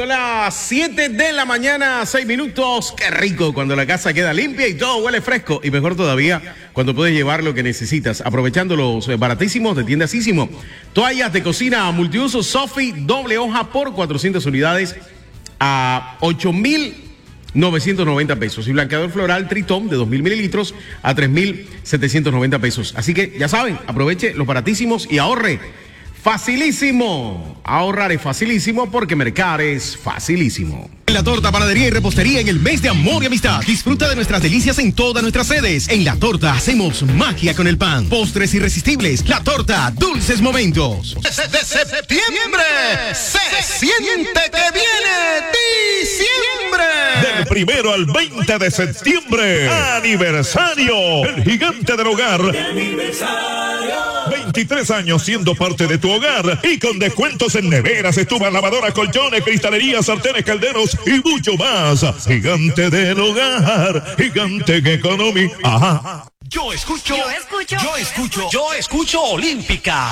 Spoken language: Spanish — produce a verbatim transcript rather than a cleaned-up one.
Son las siete de la mañana, seis minutos. Qué rico cuando la casa queda limpia y todo huele fresco. Y mejor todavía cuando puedes llevar lo que necesitas, aprovechando los baratísimos de Tiendasísimo. Toallas de cocina multiuso Sophie, doble hoja por cuatrocientas unidades a ocho mil novecientos noventa pesos. Y blanqueador floral Tritón de dos mil mililitros a tres mil setecientos noventa pesos. Así que ya saben, aproveche los baratísimos y ahorre. Facilísimo. Ahorrar es facilísimo porque mercar es facilísimo. En La Torta, panadería y repostería en el mes de amor y amistad. Disfruta de nuestras delicias en todas nuestras sedes. En La Torta hacemos magia con el pan. Postres irresistibles. La Torta, dulces momentos. Desde septiembre se siente que viene diciembre. Del primero al veinte de septiembre. Aniversario. El gigante del hogar. veintitrés años siendo parte de tu hogar y con descuentos en neveras, estufas, lavadoras, colchones, cristalerías, sartenes, calderos y mucho más. Gigante del hogar, gigante que economía. Ajá. Yo escucho, yo escucho, yo escucho, yo escucho Olímpica.